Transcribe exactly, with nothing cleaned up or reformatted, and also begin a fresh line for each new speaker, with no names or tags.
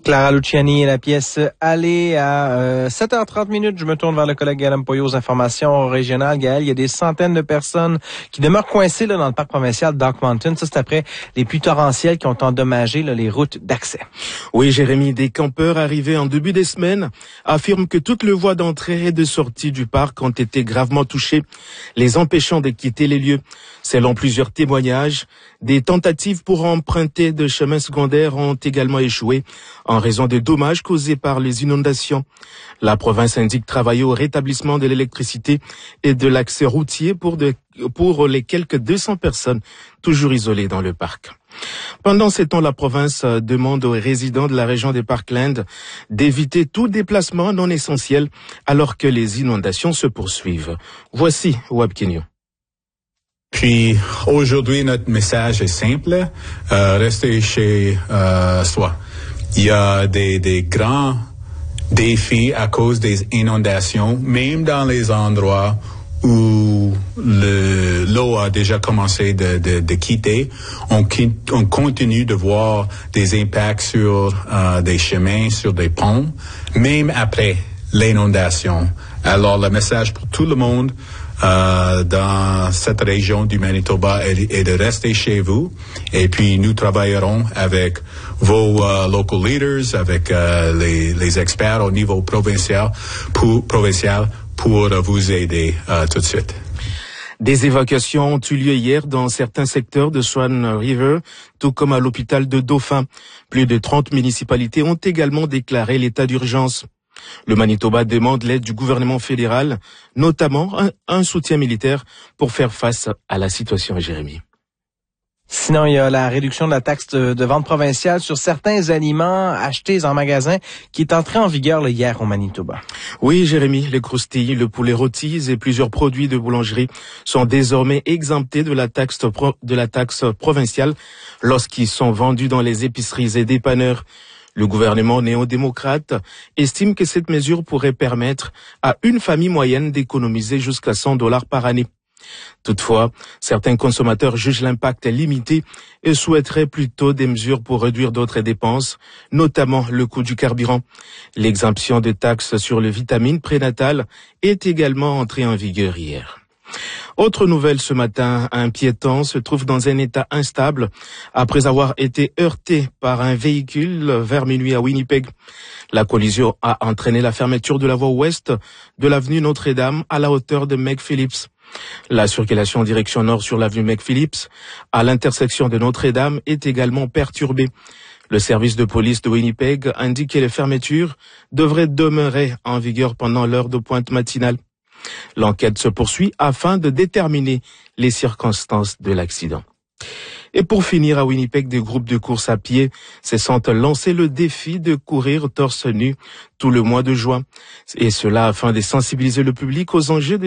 Clara Luciani et la pièce Aller à euh, sept heures trente minutes. Je me tourne vers le collègue Gaël Mpoyo aux informations régionales. Gaël, il y a des centaines de personnes qui demeurent coincées là, dans le parc provincial Dark Mountain. Ça, c'est après les pluies torrentielles qui ont endommagé là, les routes d'accès.
Oui, Jérémy, des campeurs arrivés en début des semaines affirment que toutes les voies d'entrée et de sortie du parc ont été gravement touchées, les empêchant de quitter les lieux. Selon plusieurs témoignages, des tentatives pour emprunter de chemins secondaires ont également échoué en raison des dommages causés par les inondations. La province indique travailler au rétablissement de l'électricité et de l'accès routier pour, de, pour les quelques deux cents personnes toujours isolées dans le parc. Pendant ces temps, la province demande aux résidents de la région des Parklands d'éviter tout déplacement non essentiel alors que les inondations se poursuivent. Voici Wab Kenyo.
Puis aujourd'hui, notre message est simple, euh, restez chez euh, soi. Il y a des, des grands défis à cause des inondations, même dans les endroits où le, l'eau a déjà commencé de, de, de quitter. On, on continue de voir des impacts sur euh, des chemins, sur des ponts, même après l'inondation. Alors le message pour tout le monde, Euh, dans cette région du Manitoba est, est de rester chez vous, et puis nous travaillerons avec vos uh, local leaders, avec uh, les, les experts au niveau provincial pour, provincial pour uh, vous aider uh, tout de suite.
Des évacuations ont eu lieu hier dans certains secteurs de Swan River, tout comme à l'hôpital de Dauphin. Plus de trente municipalités ont également déclaré l'état d'urgence. Le Manitoba demande l'aide du gouvernement fédéral, notamment un, un soutien militaire pour faire face à la situation, Jérémy.
Sinon, il y a la réduction de la taxe de, de vente provinciale sur certains aliments achetés en magasin qui est entrée en vigueur là, hier au Manitoba.
Oui, Jérémy, les croustilles, le poulet rôti et plusieurs produits de boulangerie sont désormais exemptés de la taxe, pro, de la taxe provinciale lorsqu'ils sont vendus dans les épiceries et dépanneurs. Le gouvernement néo-démocrate estime que cette mesure pourrait permettre à une famille moyenne d'économiser jusqu'à cent dollars par année. Toutefois, certains consommateurs jugent l'impact limité et souhaiteraient plutôt des mesures pour réduire d'autres dépenses, notamment le coût du carburant. L'exemption de taxes sur les vitamines prénatales est également entrée en vigueur hier. Autre nouvelle ce matin, un piéton se trouve dans un état instable après avoir été heurté par un véhicule vers minuit à Winnipeg. La collision a entraîné la fermeture de la voie ouest de l'avenue Notre-Dame à la hauteur de McPhillips. La circulation en direction nord sur l'avenue McPhillips à l'intersection de Notre-Dame est également perturbée. Le service de police de Winnipeg indique que les fermetures devraient demeurer en vigueur pendant l'heure de pointe matinale. L'enquête se poursuit afin de déterminer les circonstances de l'accident. Et pour finir, à Winnipeg, des groupes de course à pied se sont lancés le défi de courir torse nu tout le mois de juin. Et cela afin de sensibiliser le public aux enjeux de